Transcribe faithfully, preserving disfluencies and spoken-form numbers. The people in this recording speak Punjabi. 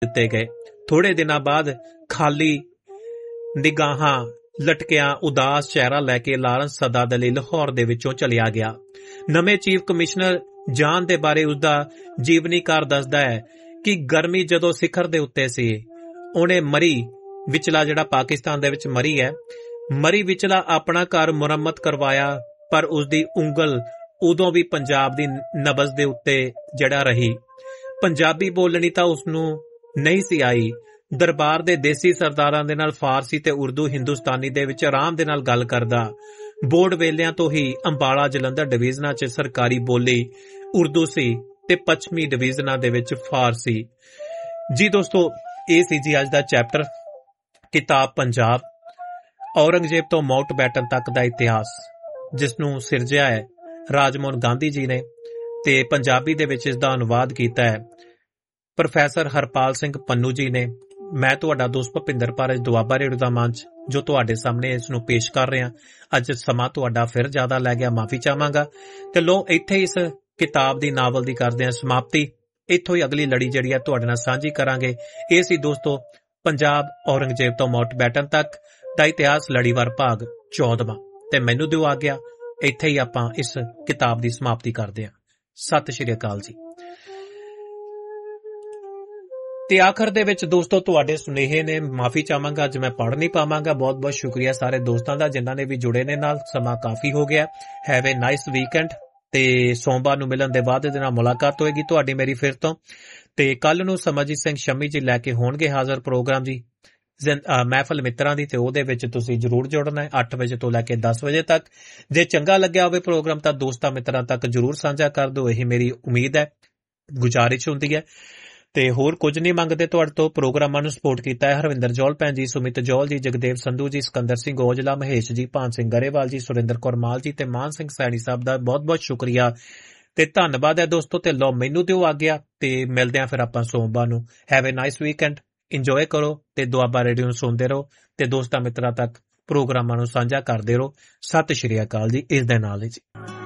ਦਿੱਤੇ ਗਏ। ਥੋੜੇ ਦਿਨਾਂ ਬਾਅਦ ਖਾਲੀ ਨਿਗਾਹਾਂ ਲਟਕਿਆ ਉਦਾਸ ਚਿਹਰਾ ਲੈ ਕੇ ਲਾਰੈਂਸ ਸਦਾਦ ਅਲੀ ਲਾਹੌਰ ਦੇ ਵਿੱਚੋਂ ਚਲਿਆ ਗਿਆ। ਨਵੇਂ ਚੀਫ ਕਮਿਸ਼ਨਰ ਜਾਨ ਦੇ ਬਾਰੇ ਉਸਦਾ ਜੀਵਨੀਕਾਰ ਦੱਸਦਾ ਹੈ ਕਿ ਗਰਮੀ ਜਦੋਂ ਸਿਖਰ ਦੇ ਉੱਤੇ ਸੀ, ਉਹਨੇ ਮਰੀ ਵਿਚਲਾ ਜਿਹੜਾ ਪਾਕਿਸਤਾਨ ਦੇ ਵਿੱਚ ਮਰੀ ਹੈ, ਮਰੀ ਵਿਚਲਾ ਆਪਣਾ ਘਰ ਮੁਰੰਮਤ ਕਰਵਾਇਆ, ਪਰ ਉਸਦੀ ਉਂਗਲ ਉਦੋਂ ਵੀ ਪੰਜਾਬ ਦੀ ਨਬਜ਼ ਦੇ ਉੱਤੇ ਜਿਹੜਾ ਰਹੀ। ਪੰਜਾਬੀ ਬੋਲਣੀ ਤਾਂ ਉਸਨੂੰ ਨਹੀਂ ਸੀ ਆਈ। ਦਰਬਾਰ ਦੇ ਦੇਸੀ ਸਰਦਾਰਾਂ ਦੇ ਨਾਲ ਫਾਰਸੀ ਤੇ ਉਰਦੂ ਹਿੰਦੁਸਤਾਨੀ ਦੇ ਵਿੱਚ ਆਰਾਮ ਦੇ ਨਾਲ ਗੱਲ ਕਰਦਾ। ਬੋਰਡ ਵੇਲਿਆਂ ਤੋਂ ਹੀ ਅੰਬਾਲਾ ਜਲੰਧਰ ਡਿਵੀਜ਼ਨਾਂ 'ਚ ਸਰਕਾਰੀ ਬੋਲੀ ਉਰਦੂ ਸੀ ਤੇ ਪੱਛਮੀ ਡਿਵੀਜ਼ਨਾਂ ਦੇ ਵਿੱਚ ਫਾਰਸੀ। ਜੀ ਦੋਸਤੋ, ਇਹ ਸੀ ਜੀ ਅੱਜ ਦਾ ਚੈਪਟਰ, ਕਿਤਾਬ ਪੰਜਾਬ, ਔਰੰਗਜ਼ੇਬ ਤੋਂ ਮਾਊਂਟ ਬੈਟਨ ਤੱਕ ਦਾ ਇਤਿਹਾਸ, ਜਿਸ ਨੂੰ ਸਿਰਜਿਆ ਹੈ ਰਾਜਮੋਹਨ ਗਾਂਧੀ ਜੀ ਨੇ ਤੇ ਪੰਜਾਬੀ ਦੇ ਵਿੱਚ ਇਸ ਦਾ ਅਨੁਵਾਦ ਕੀਤਾ ਹੈ ਪ੍ਰੋਫੈਸਰ ਹਰਪਾਲ ਸਿੰਘ ਪੰਨੂ ਜੀ ਨੇ। ਮੈਂ ਤੁਹਾਡਾ ਦੋਸਤ ਭੁਪਿੰਦਰ ਪਾਰਜ ਦੁਆਬਾ ਰੇਡੀਓ ਦਾ ਮੰਚ ਜੋ ਤੁਹਾਡੇ ਸਾਹਮਣੇ ਇਸ ਨੂੰ ਪੇਸ਼ ਕਰ ਰਿਹਾ। ਅੱਜ ਸਮਾਂ ਤੁਹਾਡਾ ਫਿਰ ਜ਼ਿਆਦਾ ਲੈ ਗਿਆ, ਮਾਫੀ ਚਾਹਾਂਗਾ। ਤੇ ਲੋ ਇੱਥੇ ਇਸ ਕਿਤਾਬ ਦੀ ਨਾਵਲ ਦੀ ਕਰਦੇ ਹਾਂ ਸਮਾਪਤੀ। ਇੱਥੋਂ ਹੀ ਅਗਲੀ ਲੜੀ ਜਿਹੜੀ ਹੈ ਤੁਹਾਡੇ ਨਾਲ ਸਾਂਝੀ ਕਰਾਂਗੇ। ਇਹ ਸੀ ਦੋਸਤੋ ਪੰਜਾਬ ਔਰੰਗਜ਼ੇਬ ਤੋਂ ਮਾਊਂਟ ਬੈਟਨ ਤੱਕ ਦਾ ਇਤਿਹਾਸ ਲੜੀਵਾਰ ਭਾਗ ਚੌਦਵਾਂ। ਤੇ ਮੈਨੂੰ ਦਿਓ ਆ ਗਿਆ, ਇੱਥੇ ਹੀ ਆਪਾਂ ਇਸ ਕਿਤਾਬ ਦੀ ਸਮਾਪਤੀ ਕਰਦੇ ਹਾਂ। ਸਤਿ ਸ਼੍ਰੀ ਅਕਾਲ ਜੀ। ਤੇ ਆਖਰ ਦੇ ਵਿੱਚ ਦੋਸਤੋ ਤੁਹਾਡੇ ਸੁਨੇਹੇ ਨੇ, ਮਾਫੀ ਚਾਹਾਂਗਾ ਅੱਜ ਮੈਂ ਪੜ੍ਹ ਨਹੀਂ ਪਾਵਾਂਗਾ। ਬਹੁਤ ਬਹੁਤ ਸ਼ੁਕਰੀਆ ਸਾਰੇ ਦੋਸਤਾਂ ਦਾ ਜਿਨ੍ਹਾਂ ਨੇ ਵੀ ਜੁੜੇ ਨੇ ਨਾਲ। ਸਮਾਂ ਕਾਫੀ ਹੋ ਗਿਆ। Have A nice weekend. ਤੇ ਸੋਮਵਾਰ ਨੂੰ ਮਿਲਣ ਦੇ ਬਾਅਦ ਇਹਦੇ ਨਾਲ ਮੁਲਾਕਾਤ ਹੋਏਗੀ ਤੁਹਾਡੀ ਮੇਰੀ ਫਿਰ ਤੋਂ। ਤੇ ਕੱਲ ਨੂੰ ਸਮਰਜੀਤ ਸਿੰਘ ਸ਼ਮੀ ਜੀ ਲੈ ਕੇ ਹੋਣਗੇ ਹਾਜ਼ਰ ਪ੍ਰੋਗਰਾਮ ਜੀ ਮਹਿਫਲ ਮਿੱਤਰਾਂ ਦੀ, ਤੇ ਉਹਦੇ ਵਿੱਚ ਤੁਸੀਂ ਜ਼ਰੂਰ ਜੁੜਨਾ ਹੈ ਅੱਠ ਵਜੇ ਤੋਂ ਲੈ ਕੇ ਦਸ ਵਜੇ ਤੱਕ। ਜੇ ਚੰਗਾ ਲੱਗਿਆ ਹੋਵੇ ਪ੍ਰੋਗਰਾਮ ਤਾਂ ਦੋਸਤਾਂ ਮਿੱਤਰਾਂ ਤੱਕ ਜ਼ਰੂਰ ਸਾਂਝਾ ਕਰ ਦਿਓ, ਇਹ ਮੇਰੀ ਉਮੀਦ ਹੈ, ਗੁਜ਼ਾਰਿਸ਼ ਹੁੰਦੀ ਹੈ। ਤੇ ਹੋਰ ਕੁਝ ਨਹੀਂ ਮੰਗਦੇ ਤੁਹਾਡੇ ਤੋਂ। ਪ੍ਰੋਗਰਾਮਾਂ ਨੂੰ ਸਪੋਰਟ ਕੀਤਾ ਹੈ ਹਰਵਿੰਦਰ ਜੌਲ ਭੈਣ ਜੀ, ਸੁਮਿਤ ਜੌਲ ਜੀ, ਜਗਦੇਵ ਸੰਧੂ ਜੀ, ਸਿਕੰਦਰ ਸਿੰਘ ਔਜਲਾ, ਮਹੇਸ਼ ਜੀ, ਭਾਨ ਸਿੰਘ ਗਰੇਵਾਲ ਜੀ, ਸੁਰਿੰਦਰ ਕੌਰ ਮਾਲ ਜੀ ਤੇ ਮਾਨ ਸਿੰਘ ਸੈਣੀ ਸਾਹਿਬ ਦਾ ਬਹੁਤ ਬਹੁਤ ਸ਼ੁਕਰੀਆ ਤੇ ਧੰਨਵਾਦ ਹੈ ਦੋਸਤੋ। ਤੇ ਲਓ ਮੈਨੂੰ ਦਿਓ ਆ ਗਿਆ ਤੇ ਮਿਲਦੇ ਹਾਂ ਫਿਰ ਆਪਾਂ ਸੋਮਵਾਰ ਨੂੰ। Have A nice weekend, enjoy ਕਰੋ ਤੇ ਦੁਆਬਾ ਰੇਡੀਓ ਨੂੰ ਸੁਣਦੇ ਰਹੋ ਤੇ ਦੋਸਤਾਂ ਮਿੱਤਰਾਂ ਤੱਕ ਪ੍ਰੋਗਰਾਮਾਂ ਨੂੰ ਸਾਂਝਾ ਕਰਦੇ ਰਹੋ। ਸਤਿ ਸ਼੍ਰੀ ਅਕਾਲ ਜੀ। ਇਸ ਦੇ ਨਾਲ ਜੀ।